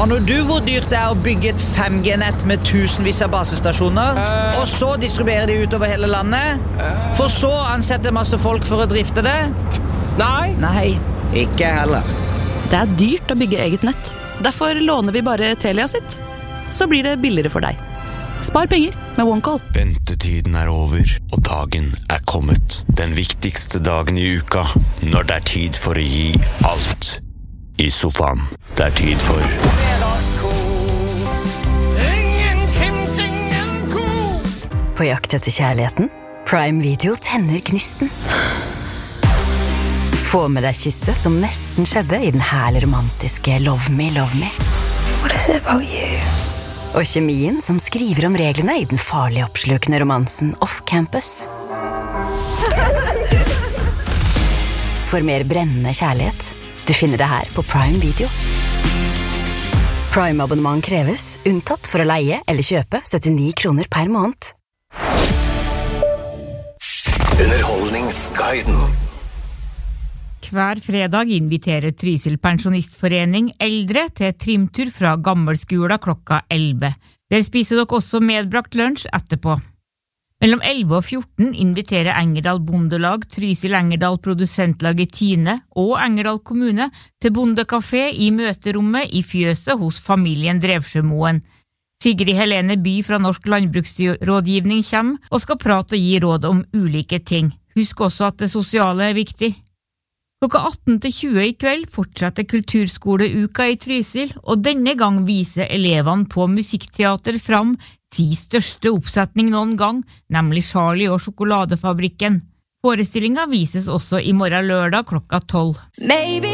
Aner du hvor dyrt det å bygge et 5G-nett med tusenvis av basestasjoner, og så distribuere de utover hele landet, for så ansette masse folk for å drifte det? Nei, ikke heller. Det dyrt å bygge eget nett. Derfor låner vi bare Telia sitt. Så blir det billigere for deg. Spar penger med OneCall. Ventetiden over, og dagen kommet. Den viktigste dagen i uka, når det tid for å gi alt. I sofaen. Det tid for På jakt etter kjærligheten? Prime Video tenner gnisten. Få med deg kysset som nesten skjedde i den herlig romantiske Love Me, Love Me. What is it about you? Og kjemien som skriver om reglene i den farlig oppslukende romansen Off Campus. For mer brennende kjærlighet, du finner det her på Prime Video. Prime-abonnement kreves, unntatt for å leie eller kjøpe 79 kroner per måned. Underholdningsguiden. Hver fredag inviterer Trysil Pensjonistforening eldre til trimtur fra Gammelskola klokka 11. Der spiser dere også medbrakt lunsj etterpå. Mellom 11 og 14 inviterer Engerdal Bondelag, Trysil Engerdal Produsentlag i Tine og Engerdal kommune til bondekafé i møterommet i fjøset hos familien Drevsjømoen. Sigrid Helene By fra Norsk Landbruksrådgivning kommer og skal prate og gi råd om ulike ting. Husk også at det sosiale viktig. Klokka 18-20 i kveld fortsetter kulturskoleuka i Trysil, og denne gang viser elevene på musikkteater fram sin største oppsetning noen gang, nemlig Charlie og sjokoladefabrikken. Forestillingen vises også i morgen lørdag klokka 12. Maybe